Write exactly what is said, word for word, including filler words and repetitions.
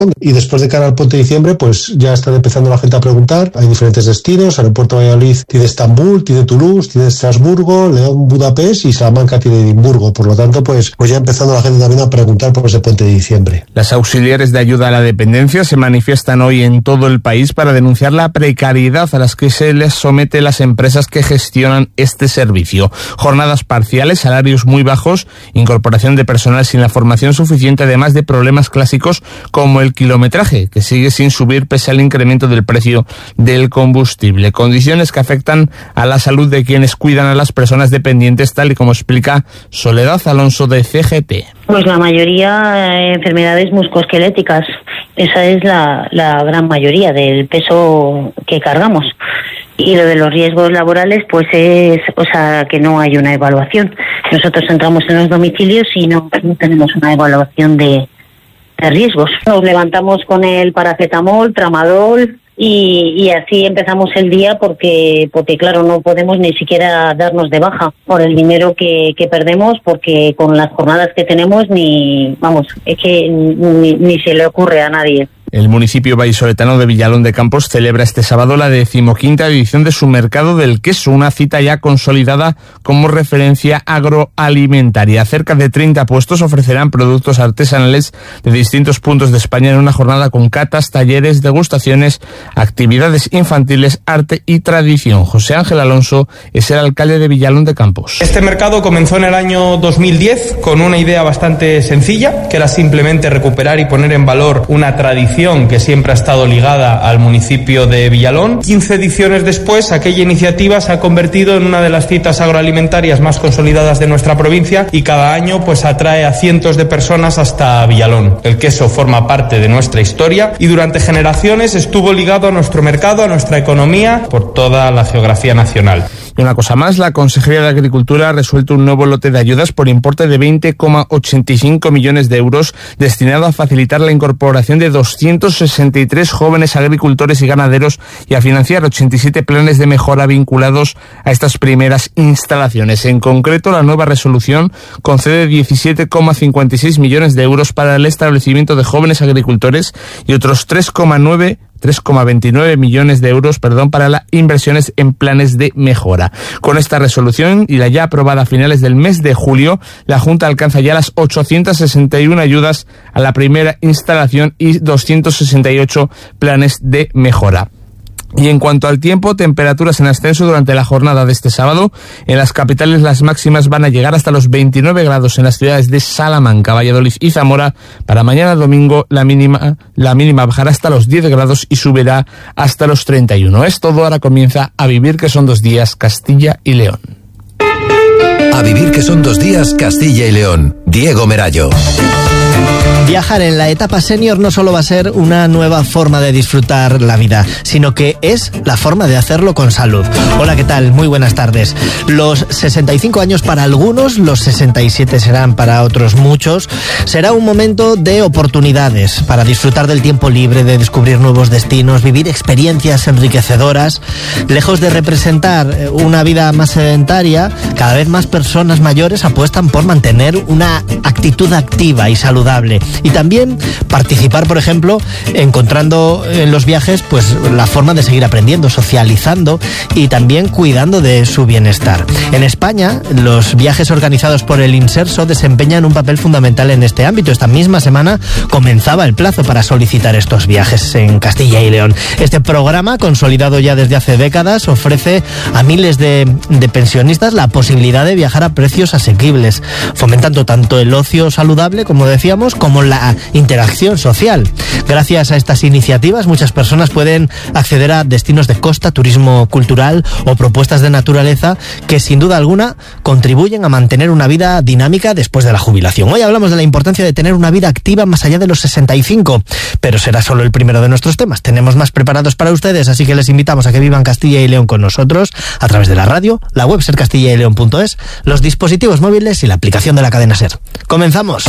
Y después de cara al Puente de Diciembre, pues ya está empezando la gente a preguntar. Hay diferentes destinos. Aeropuerto de Valladolid tiene Estambul, tiene Toulouse, tiene Estrasburgo, León, Budapest y Salamanca tiene Edimburgo. Por lo tanto, pues, pues ya empezando la gente también a preguntar por ese Puente de Diciembre. Las auxiliares de ayuda a la dependencia se manifiestan hoy en todo el país para denunciar la precariedad a las que se les somete las empresas que gestionan este servicio. Jornadas parciales, salarios muy bajos, incorporación de personal sin la formación suficiente, además de problemas clásicos como el kilometraje, que sigue sin subir pese al incremento del precio del combustible. Condiciones que afectan a la salud de quienes cuidan a las personas dependientes, tal y como explica Soledad Alonso de C G T. Pues la mayoría eh, enfermedades musculoesqueléticas. Esa es la, la gran mayoría del peso que cargamos. Y lo de los riesgos laborales, pues es, o sea, que no hay una evaluación. Nosotros entramos en los domicilios y no, no tenemos una evaluación de de riesgos. Nos levantamos con el paracetamol, tramadol y, y así empezamos el día porque, porque claro, no podemos ni siquiera darnos de baja por el dinero que, que perdemos, porque con las jornadas que tenemos ni, vamos, es que ni, ni se le ocurre a nadie. El municipio vallisoletano de Villalón de Campos celebra este sábado la decimoquinta edición de su Mercado del Queso, una cita ya consolidada como referencia agroalimentaria. Cerca de treinta puestos ofrecerán productos artesanales de distintos puntos de España en una jornada con catas, talleres, degustaciones, actividades infantiles, arte y tradición. José Ángel Alonso es el alcalde de Villalón de Campos. Este mercado comenzó en el año dos mil diez con una idea bastante sencilla, que era simplemente recuperar y poner en valor una tradición que siempre ha estado ligada al municipio de Villalón. quince ediciones después, aquella iniciativa se ha convertido en una de las citas agroalimentarias más consolidadas de nuestra provincia y cada año pues atrae a cientos de personas hasta Villalón. El queso forma parte de nuestra historia y durante generaciones estuvo ligado a nuestro mercado, a nuestra economía, por toda la geografía nacional. Y una cosa más, la Consejería de Agricultura ha resuelto un nuevo lote de ayudas por importe de veinte coma ochenta y cinco millones de euros destinado a facilitar la incorporación de doscientos sesenta y tres jóvenes agricultores y ganaderos y a financiar ochenta y siete planes de mejora vinculados a estas primeras instalaciones. En concreto, la nueva resolución concede diecisiete coma cincuenta y seis millones de euros para el establecimiento de jóvenes agricultores y otros tres coma veintinueve millones de euros, perdón, para las inversiones en planes de mejora. Con esta resolución y la ya aprobada a finales del mes de julio, la Junta alcanza ya las ochocientas sesenta y una ayudas a la primera instalación y doscientos sesenta y ocho planes de mejora. Y en cuanto al tiempo, temperaturas en ascenso durante la jornada de este sábado. En las capitales las máximas van a llegar hasta los veintinueve grados en las ciudades de Salamanca, Valladolid y Zamora. Para mañana domingo la mínima, la mínima bajará hasta los diez grados y subirá hasta los treinta y uno. Es todo, ahora comienza A Vivir que son dos días, Castilla y León. A Vivir que son dos días, Castilla y León. Diego Merallo. Viajar en la etapa senior no solo va a ser una nueva forma de disfrutar la vida, sino que es la forma de hacerlo con salud. Hola, ¿qué tal? Muy buenas tardes. Los sesenta y cinco años para algunos, los sesenta y siete serán para otros muchos. Será un momento de oportunidades para disfrutar del tiempo libre, de descubrir nuevos destinos, vivir experiencias enriquecedoras. Lejos de representar una vida más sedentaria, cada vez más personas mayores apuestan por mantener una actitud activa y saludable. Y también participar, por ejemplo, encontrando en los viajes pues la forma de seguir aprendiendo, socializando y también cuidando de su bienestar. En España, los viajes organizados por el Inserso desempeñan un papel fundamental en este ámbito. Esta misma semana comenzaba el plazo para solicitar estos viajes en Castilla y León. Este programa, consolidado ya desde hace décadas, ofrece a miles de, de pensionistas la posibilidad de viajar a precios asequibles, fomentando tanto el ocio saludable, como decíamos, como la interacción social. Gracias a estas iniciativas, muchas personas pueden acceder a destinos de costa, turismo cultural o propuestas de naturaleza que sin duda alguna contribuyen a mantener una vida dinámica después de la jubilación. Hoy hablamos de la importancia de tener una vida activa más allá de los sesenta y cinco, pero será solo el primero de nuestros temas. Tenemos más preparados para ustedes, así que les invitamos a que vivan Castilla y León con nosotros a través de la radio, la web ser castilla y león punto es, los dispositivos móviles y la aplicación de la cadena SER. ¡Comenzamos!